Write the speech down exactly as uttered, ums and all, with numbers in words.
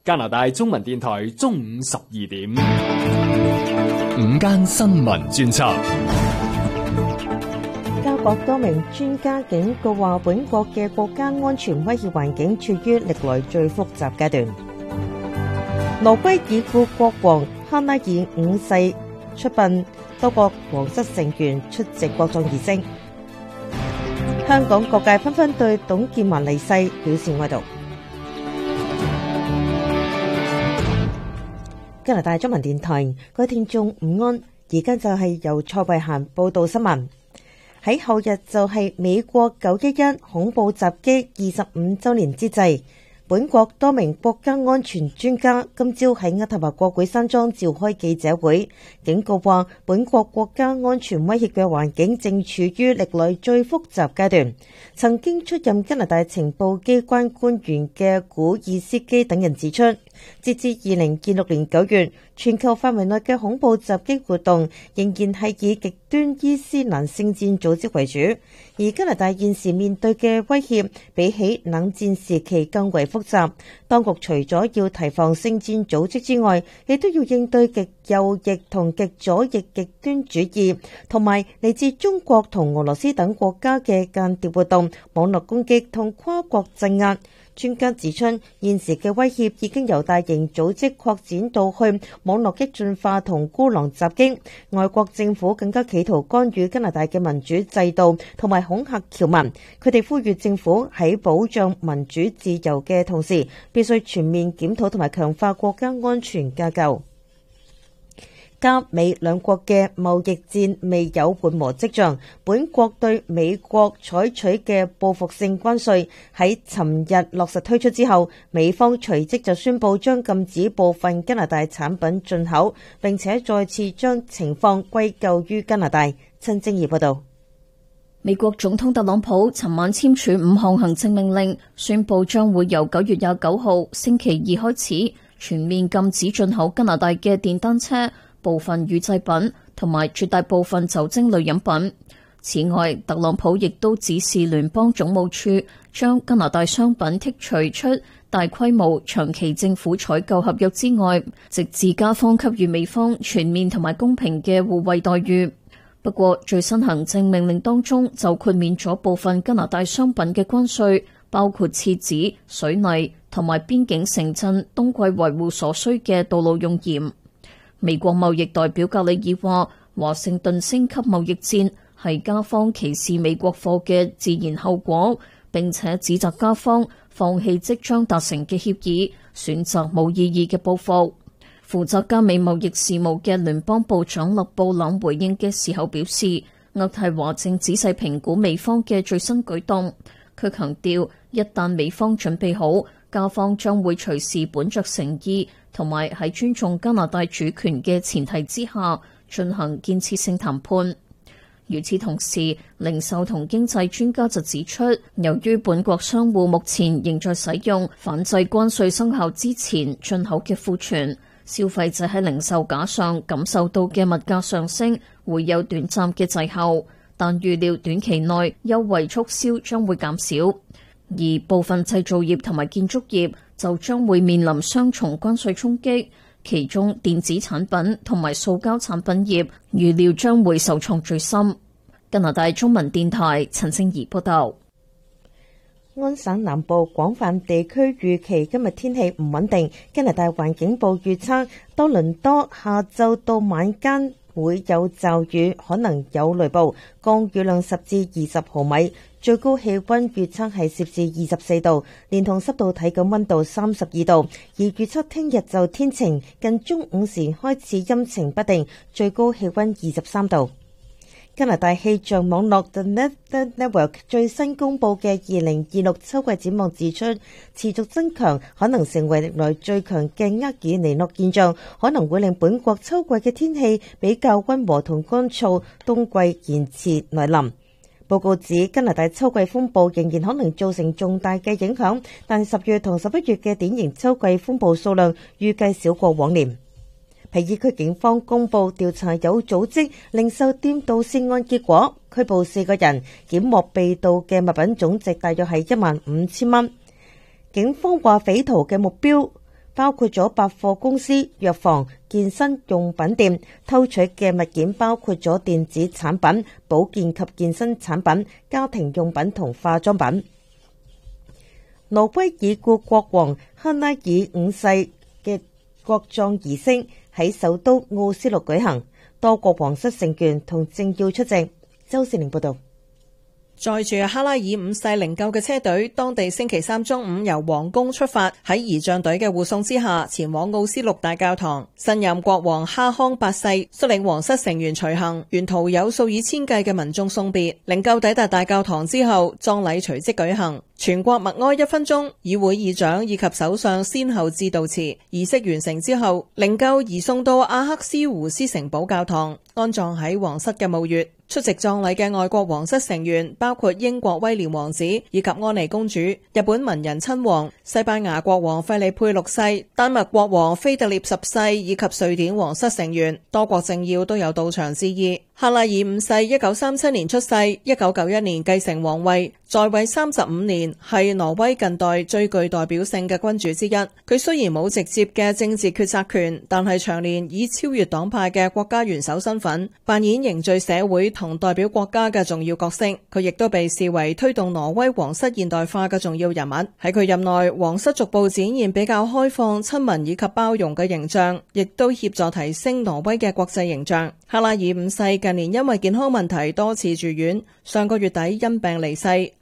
加拿大中文電台中午十二點， 午間新聞專輯。 加國多名專家警告話，本國嘅國家安全威脅環境處於歷來最複雜階段。挪威已故國王哈拉爾五世出殯，多國皇室成員出席國葬儀式。香港各界紛紛對董建華離世表示哀悼。加拿大中文電台，各位聽眾午安，而家就係由蔡慧嫻報道新聞。喺後日就係美國九一一恐怖襲擊二十五週年之際，本國多名國家安全專家今朝喺渥太華國會山莊召開記者會，警告話本國國家安全威脅嘅環境正處於歷來最複雜階段。曾經出任加拿大情報機關官員嘅古爾斯基等人指出，截至二零二六年九月，全球範圍內嘅恐怖襲擊活動仍然係以極端伊斯蘭聖戰組織為主，而加拿大現時面對嘅威脅比起冷戰時期更為複雜。當局除咗要提防聖戰組織之外，亦都要應對極右翼同極左翼極端主義，同埋嚟自中國同俄羅斯等國家嘅間諜活動、網絡攻擊同跨國鎮壓。專家指出，現時嘅威脅已經由大型組織擴展到去網絡激進化同孤狼襲擊。外國政府更加企圖干預加拿大嘅民主制度同埋恐嚇僑民。佢哋呼籲政府喺保障民主自由嘅同時，必須全面檢討同埋強化國家安全架構。加美兩國嘅貿易戰未有緩和跡象，本國對美國採取嘅報復性關稅喺尋日落實推出之後，美方隨即就宣布將禁止部分加拿大產品進口，並且再次將情況歸咎於加拿大。陳正儀報道。 美國總統特朗普尋晚簽署五項行政命令，宣布將會由九月廿九號星期二開始全面禁止進口加拿大嘅電單車、部分乳製品同埋絕大部分酒精類飲品。此外，特朗普亦都指示聯邦總務處將加拿大商品剔除出大規模長期政府採購合約之外，直至加方給予美方全面同埋公平嘅互惠待遇。不過，最新行政命令當中就豁免咗部分加拿大商品嘅關稅，包括廁紙、水泥同埋邊境城鎮冬季維護所需嘅道路用鹽。美國貿易代表格里爾話，華盛頓升級貿易戰係加方歧視美國貨嘅自然後果，並且指責加方放棄即將達成嘅協議，選擇冇意義嘅報復。負責加美貿易事務嘅聯邦部長勒布朗回應嘅時候表示，渥太華正仔細評估美方嘅最新舉動。佢強調，一旦美方準備好，加方將會隨時本着誠意同埋喺尊重加拿大主權嘅前提之下進行建設性談判。與此同時，零售同經濟專家就指出，由於本國商戶目前仍在使用反制關稅生效之前進口嘅庫存，消費者喺零售架上感受到嘅物價上升會有短暫嘅滯後，但預料短期內優惠促銷將會減少。而部分製造業同埋建築業就將會面臨雙重關稅衝擊，其中電子產品同埋塑膠產品業預料將會受創最深。加拿大中文電台陳清儀報道。 安省南部廣泛地區預期今日天氣唔穩定，加拿大環境部預測多倫多下晝到晚間會有驟雨，可能有雷暴，降雨量十至二十毫米，最高氣溫預測係攝氏二十四度，連同濕度體感溫度三十二度。而預測聽日就天晴，近中午時開始陰晴不定，最高氣溫二十三度。加拿大氣象網絡 The Weather Network 最新公布嘅二零二六秋季展望指出，持續增強可能成為歷來最強嘅厄爾尼諾現象，可能會令本國秋季嘅天氣比較溫和同乾燥，冬季延遲來臨。報告指加拿大秋季風暴仍然可能造成重大嘅影響，但十月同十一月嘅典型秋季風暴數量預計少過往年。皮爾區警方公布調查有組織零售店盜竊案結果，拘捕四個人，檢獲被盜嘅物品總值大約係一萬五千蚊。警方話匪徒嘅目標包括咗百貨公司、藥房、健身用品店。偷取嘅物件包括咗電子產品、保健及健身產品、家庭用品同化妝品。挪威已故國王克拉爾五世嘅國葬儀式喺首都奧斯陸舉行，多國皇室成員同政要出席。周士玲報道。 載住克拉爾五世靈柩嘅車隊，當地星期三中午由皇宮出發，喺儀仗隊嘅護送之下，前往奧斯陸大教堂。新任國王哈康八世率領皇室成員隨行，沿途有數以千計嘅民眾送別。靈柩抵達大教堂之後，葬禮隨即舉行。全國默哀一分鐘，議會議長以及首相先後致悼詞。儀式完成之後，靈柩移送到阿克斯胡斯城堡教堂，安葬喺皇室嘅墓穴。出席葬禮嘅外國皇室成員包括英國威廉王子以及安妮公主、日本文人親王、西班牙國王費利佩六世、丹麥國王菲特烈十世以及瑞典皇室成員，多國政要都有到場致意。克拉爾五世一九三七年出世，一九九一年繼承皇位，在位三十五年，係挪威近代最具代表性嘅君主之一。佢雖然冇直接嘅政治決策權，但係長年以超越黨派嘅國家元首身份，扮演凝聚社會同代表國家嘅重要角色。佢亦都被視為推動挪威皇室現代化嘅重要人物。喺佢任內，皇室逐步展現比較開放、親民以及包容嘅形象，亦都協助提升挪威嘅國際形象。克拉爾五世近年因為健康問題多次住院，上個月底因病離世。